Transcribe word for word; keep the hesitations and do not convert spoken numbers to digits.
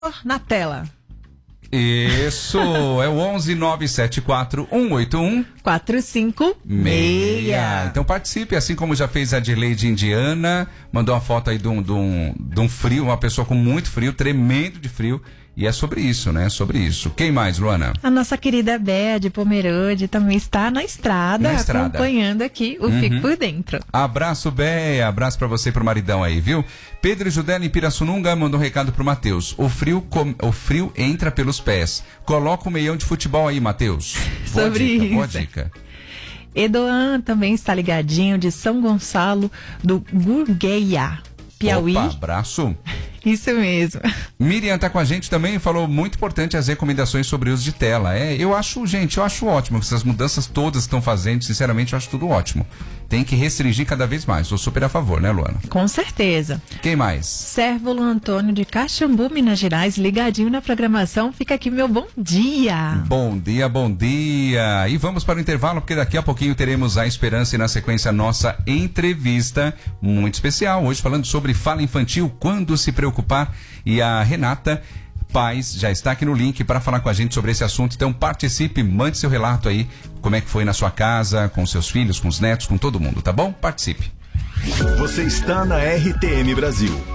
na tela. Isso, é o onze nove sete quatro um oito um quatro cinco seis. Então participe, assim como já fez a Dirley de Indiana, mandou uma foto aí de um, de, um, de um frio, uma pessoa com muito frio, tremendo de frio. E é sobre isso, né? Sobre isso. Quem mais, Luana? A nossa querida Béa de Pomerode também está na estrada, na estrada. acompanhando aqui o uhum. Fique por Dentro. Abraço, Béa. Abraço pra você e pro maridão aí, viu? Pedro e Judela em Pirassununga mandou um recado pro Matheus. O frio, com... o frio entra pelos pés. Coloca um meião de futebol aí, Matheus. Boa sobre dica, isso. Boa dica. Edoan também está ligadinho de São Gonçalo do Gurgueia, Piauí. Opa, abraço. Isso mesmo. Miriam tá com a gente também, falou muito importante as recomendações sobre o uso de tela. É, eu acho, gente, eu acho ótimo. Essas mudanças todas que estão fazendo, sinceramente, eu acho tudo ótimo. Tem que restringir cada vez mais. Sou super a favor, né, Luana? Com certeza. Quem mais? Sérvulo Antônio de Caxambu, Minas Gerais, ligadinho na programação. Fica aqui meu bom dia. Bom dia, bom dia. E vamos para o intervalo, porque daqui a pouquinho teremos a Esperança e na sequência a nossa entrevista muito especial. Hoje falando sobre fala infantil, quando se preocupar. E a Renata Paz já está aqui no link para falar com a gente sobre esse assunto. Então participe, mande seu relato aí, como é que foi na sua casa, com seus filhos, com os netos, com todo mundo, tá bom? Participe. Você está na R T M Brasil.